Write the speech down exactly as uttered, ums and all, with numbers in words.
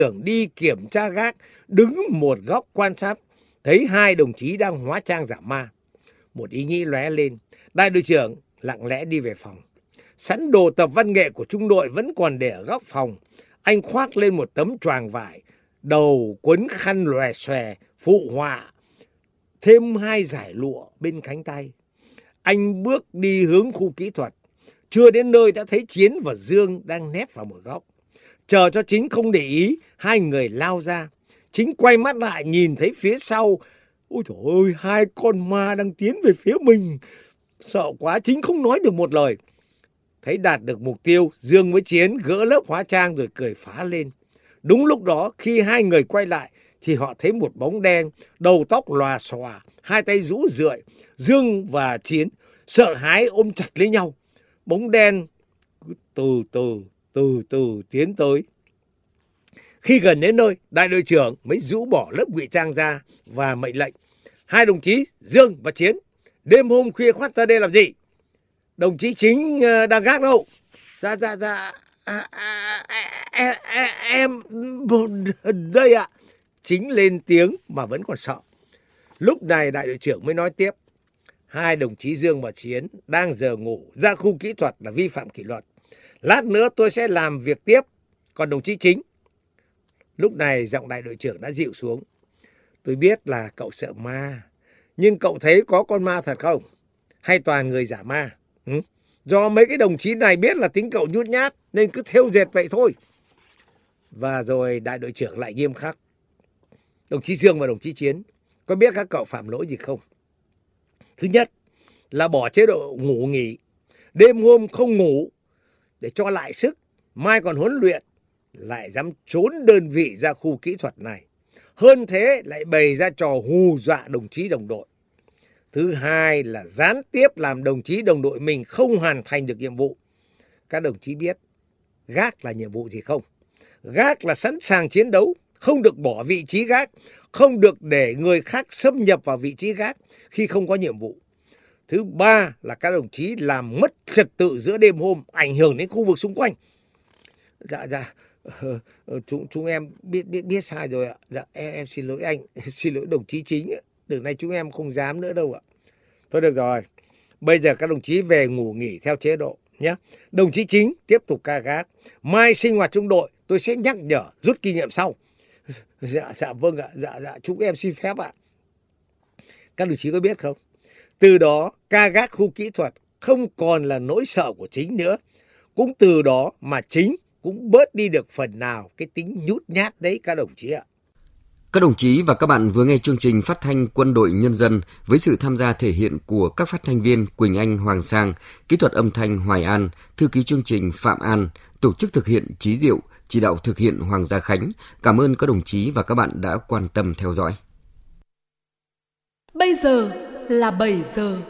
trưởng đi kiểm tra gác, đứng một góc quan sát, thấy hai đồng chí đang hóa trang giả ma. Một ý nghĩ lóe lên, đại đội trưởng lặng lẽ đi về phòng. Sẵn đồ tập văn nghệ của trung đội vẫn còn để ở góc phòng. Anh khoác lên một tấm choàng vải, đầu quấn khăn lòe xòe, phụ họa, thêm hai dải lụa bên cánh tay. Anh bước đi hướng khu kỹ thuật. Chưa đến nơi đã thấy Chiến và Dương đang nép vào một góc. Chờ cho Chính không để ý, hai người lao ra. Chính quay mắt lại nhìn thấy phía sau. Ôi trời ơi, hai con ma đang tiến về phía mình. Sợ quá, Chính không nói được một lời. Thấy đạt được mục tiêu, Dương với Chiến gỡ lớp hóa trang rồi cười phá lên. Đúng lúc đó, khi hai người quay lại, thì họ thấy một bóng đen, đầu tóc lòa xòa, hai tay rũ rượi. Dương và Chiến sợ hãi ôm chặt lấy nhau. Bóng đen từ từ, từ từ tiến tới. Khi gần đến nơi, đại đội trưởng mới rũ bỏ lớp ngụy trang ra và mệnh lệnh: hai đồng chí Dương và Chiến, đêm hôm khuya khoắt ra đây làm gì? Đồng chí Chính đang gác đâu? Dạ dạ dạ à, à, à, à, em đây ạ. À. Chính lên tiếng mà vẫn còn sợ. Lúc này đại đội trưởng mới nói tiếp: hai đồng chí Dương và Chiến đang giờ ngủ, ra khu kỹ thuật là vi phạm kỷ luật. Lát nữa tôi sẽ làm việc tiếp. Còn đồng chí Chính. Lúc này giọng đại đội trưởng đã dịu xuống: tôi biết là cậu sợ ma, nhưng cậu thấy có con ma thật không? Hay toàn người giả ma? Ừ? Do mấy cái đồng chí này biết là tính cậu nhút nhát nên cứ thêu dệt vậy thôi. Và rồi đại đội trưởng lại nghiêm khắc: đồng chí Dương và đồng chí Chiến, có biết các cậu phạm lỗi gì không? Thứ nhất là bỏ chế độ ngủ nghỉ, đêm hôm không ngủ để cho lại sức, mai còn huấn luyện, lại dám trốn đơn vị ra khu kỹ thuật này. Hơn thế lại bày ra trò hù dọa đồng chí đồng đội. Thứ hai là gián tiếp làm đồng chí đồng đội mình không hoàn thành được nhiệm vụ. Các đồng chí biết gác là nhiệm vụ gì không? Gác là sẵn sàng chiến đấu, không được bỏ vị trí gác, không được để người khác xâm nhập vào vị trí gác khi không có nhiệm vụ. Thứ ba là các đồng chí làm mất trật tự giữa đêm hôm, ảnh hưởng đến khu vực xung quanh. Dạ dạ, chúng chúng em biết biết biết sai rồi ạ. Dạ em, em xin lỗi anh, xin lỗi đồng chí Chính. Từ nay chúng em không dám nữa đâu ạ. Thôi được rồi, bây giờ các đồng chí về ngủ nghỉ theo chế độ nhé. Đồng chí Chính tiếp tục ca gác. Mai sinh hoạt trung đội tôi sẽ nhắc nhở, rút kinh nghiệm sau. Dạ dạ vâng ạ, dạ dạ chúng em xin phép ạ. Các đồng chí có biết không? Từ đó ca gác khu kỹ thuật không còn là nỗi sợ của Chính nữa. Cũng từ đó mà Chính cũng bớt đi được phần nào cái tính nhút nhát đấy các đồng chí ạ. Các đồng chí và các bạn vừa nghe chương trình phát thanh Quân đội Nhân dân với sự tham gia thể hiện của các phát thanh viên Quỳnh Anh, Hoàng Sang, kỹ thuật âm thanh Hoài An, thư ký chương trình Phạm An, tổ chức thực hiện Chí Diệu, chỉ đạo thực hiện Hoàng Gia Khánh. Cảm ơn các đồng chí và các bạn đã quan tâm theo dõi. Bây giờ là bảy giờ.